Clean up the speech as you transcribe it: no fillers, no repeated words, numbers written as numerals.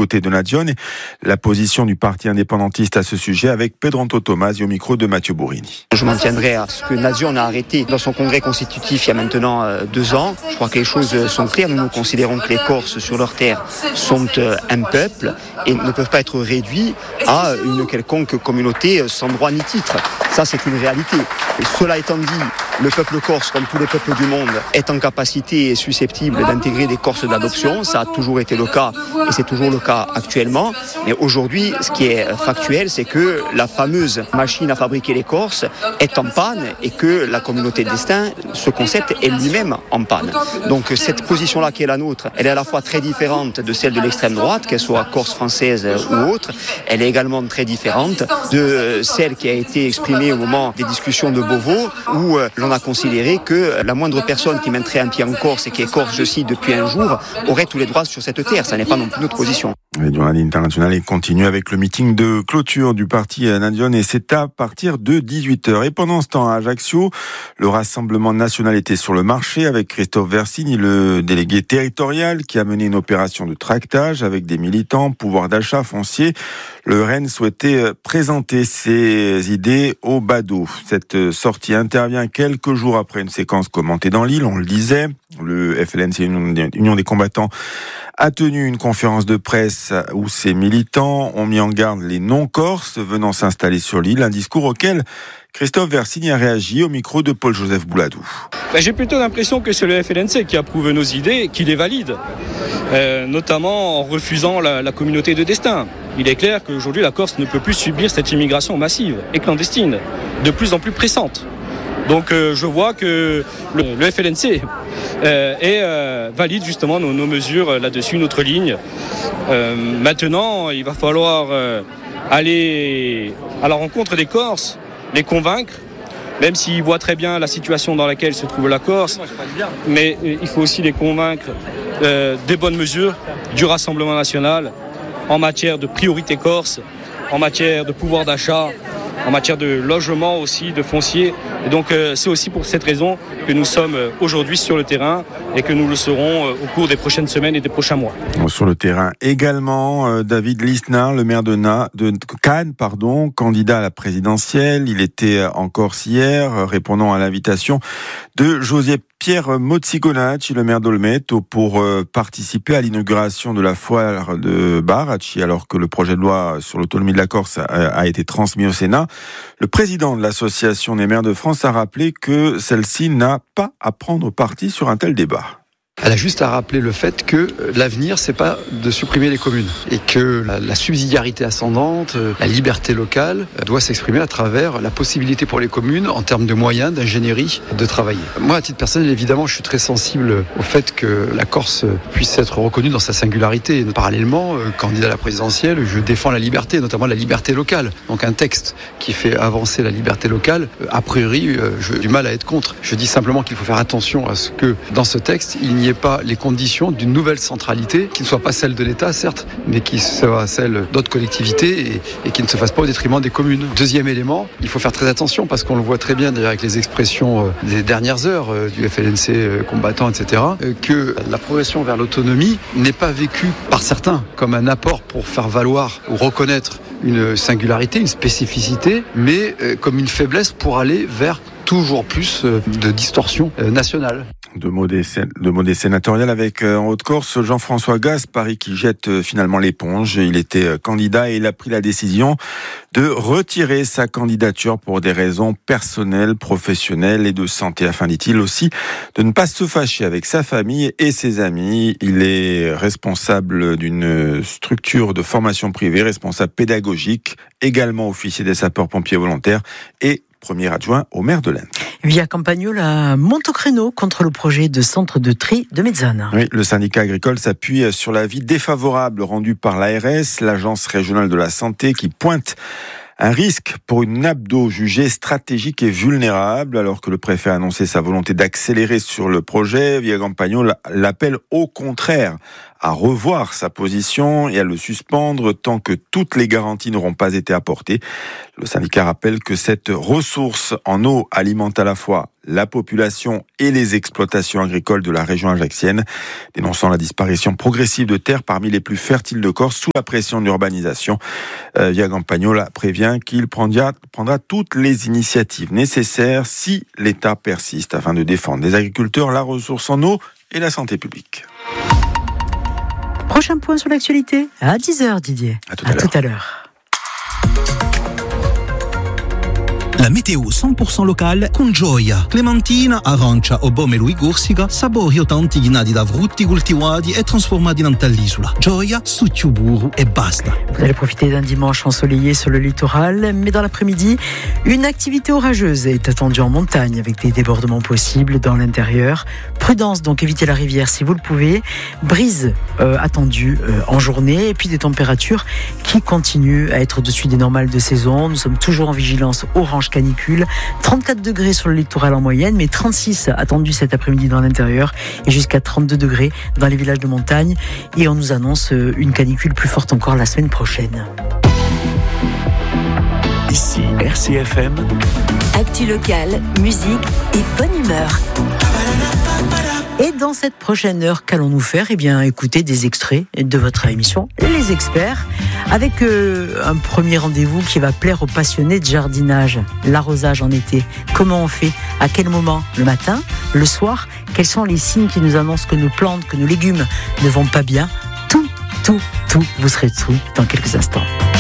côté de Nadione. Et la position du parti indépendantiste à ce sujet avec Pedro Tomasi au micro de Mathieu Bourrini. Je m'en tiendrai à ce que Nadione a arrêté dans son congrès constitutif il y a maintenant 2 ans. Je crois que les choses sont claires. Nous considérons que les Corses sur leur terre sont un peuple et ne peuvent pas être réduits à une quelconque communauté sans droit ni titre. Ça, c'est une réalité. Et cela étant dit, le peuple corse, comme tous les peuples du monde, est en capacité et susceptible d'intégrer des Corses d'adoption. Ça a toujours été le cas et c'est toujours le cas actuellement. Mais aujourd'hui, ce qui est factuel, c'est que la fameuse machine à fabriquer les Corses est en panne et que la communauté de destin, ce concept est lui-même en panne. Donc cette position-là qui est la nôtre, elle est à la fois très différente de celle de l'extrême droite, qu'elle soit corse française ou autre. Elle est également très différente de celle qui a été exprimée au moment des discussions de Beauvau, où l'on a considéré que la moindre personne qui mettrait un pied en Corse et qui est corse, je cite, depuis un jour, aurait tous les droits sur cette terre. Ça n'est pas non plus notre position. Le journal international continue avec le meeting de clôture du parti Nadione et c'est à partir de 18h. Et pendant ce temps, à Ajaccio, le Rassemblement national était sur le marché avec Christophe Versini, le délégué territorial qui a mené une opération de tractage avec des militants, pouvoir d'achat foncier. Le RN souhaitait présenter ses idées au badaud. Cette sortie intervient quelques jours après une séquence commentée dans l'île, on le disait. Le FLNC, Union des combattants, a tenu une conférence de presse où ses militants ont mis en garde les non-corses venant s'installer sur l'île, un discours auquel Christophe Versini a réagi au micro de Paul-Joseph Bouladou. J'ai plutôt l'impression que c'est le FLNC qui approuve nos idées et qui les valide, notamment en refusant la communauté de destin. Il est clair qu'aujourd'hui la Corse ne peut plus subir cette immigration massive et clandestine, de plus en plus pressante. Donc je vois que le FLNC valide justement nos mesures là-dessus, notre ligne. Maintenant, il va falloir aller à la rencontre des Corses, les convaincre, même s'ils voient très bien la situation dans laquelle se trouve la Corse. Mais il faut aussi les convaincre des bonnes mesures du Rassemblement national en matière de priorité corse, en matière de pouvoir d'achat, en matière de logement aussi, de foncier. Et donc c'est aussi pour cette raison que nous sommes aujourd'hui sur le terrain et que nous le serons au cours des prochaines semaines et des prochains mois. Sur le terrain également, David Lisnard, le maire de Cannes, candidat à la présidentielle. Il était en Corse hier, répondant à l'invitation de José Pierre Mozzigonacci, le maire d'Olmeto, pour participer à l'inauguration de la foire de Baracci, alors que le projet de loi sur l'autonomie de la Corse a été transmis au Sénat. Le président de l'association des maires de France a rappelé que celle-ci n'a pas à prendre parti sur un tel débat. Elle a juste à rappeler le fait que l'avenir, c'est pas de supprimer les communes et que la subsidiarité ascendante, la liberté locale doit s'exprimer à travers la possibilité pour les communes, en termes de moyens, d'ingénierie, de travailler. Moi, à titre personnel, évidemment, je suis très sensible au fait que la Corse puisse être reconnue dans sa singularité. Et parallèlement, candidat à la présidentielle, je défends la liberté, notamment la liberté locale. Donc un texte qui fait avancer la liberté locale, a priori, j'ai du mal à être contre. Je dis simplement qu'il faut faire attention à ce que, dans ce texte, il n'y ait pas les conditions d'une nouvelle centralité qui ne soit pas celle de l'État, certes, mais qui soit celle d'autres collectivités et qui ne se fasse pas au détriment des communes. Deuxième élément, il faut faire très attention parce qu'on le voit très bien d'ailleurs avec les expressions des dernières heures du FLNC combattant, etc., que la progression vers l'autonomie n'est pas vécue par certains comme un apport pour faire valoir ou reconnaître une singularité, une spécificité, mais comme une faiblesse pour aller vers toujours plus de distorsion nationale. Deux mots des sénatoriales avec en Haute-Corse, Jean-François Gaspari qui jette finalement l'éponge. Il était candidat et il a pris la décision de retirer sa candidature pour des raisons personnelles, professionnelles et de santé, afin, dit-il, aussi de ne pas se fâcher avec sa famille et ses amis. Il est responsable d'une structure de formation privée, responsable pédagogique, également officier des sapeurs-pompiers volontaires et premier adjoint au maire de l'Aisne. Via Campagnol monte au créneau contre le projet de centre de tri de Mezzana. Oui, le syndicat agricole s'appuie sur l'avis défavorable rendu par l'ARS, l'Agence régionale de la santé, qui pointe un risque pour une nappe d'eau jugée stratégique et vulnérable, alors que le préfet a annoncé sa volonté d'accélérer sur le projet. Via Campagnol l'appelle au contraire à revoir sa position et à le suspendre tant que toutes les garanties n'auront pas été apportées. Le syndicat rappelle que cette ressource en eau alimente à la fois la population et les exploitations agricoles de la région ajaxienne, dénonçant la disparition progressive de terres parmi les plus fertiles de Corse sous la pression de l'urbanisation. Viagant Pagnola prévient qu'il prendra toutes les initiatives nécessaires si l'État persiste afin de défendre les agriculteurs, la ressource en eau et la santé publique. Prochain point sur l'actualité à 10h, Didier. À tout à l'heure. La météo 100% locale con Gioia. Clementina, arancia o pomelo e corsica, sapori autentici nati da frutti coltivati e trasformati nell'isola. Gioia, succio burro e basta. Vous allez profiter d'un dimanche ensoleillé sur le littoral, mais dans l'après-midi, une activité orageuse est attendue en montagne avec des débordements possibles dans l'intérieur. Prudence, donc évitez la rivière si vous le pouvez. Brise attendue en journée et puis des températures qui continuent à être au-dessus des normales de saison. Nous sommes toujours en vigilance orange canicule, 34 degrés sur le littoral en moyenne, mais 36 attendus cet après-midi dans l'intérieur et jusqu'à 32 degrés dans les villages de montagne. Et on nous annonce une canicule plus forte encore la semaine prochaine. Ici RCFM. Actu locale, musique et bonne humeur. Et dans cette prochaine heure, qu'allons-nous faire ? Eh bien, écouter des extraits de votre émission Les Experts, avec un premier rendez-vous qui va plaire aux passionnés de jardinage, l'arrosage en été. Comment on fait ? À quel moment ? Le matin ? Le soir ? Quels sont les signes qui nous annoncent que nos plantes, que nos légumes ne vont pas bien ? Tout, vous serez tout dans quelques instants.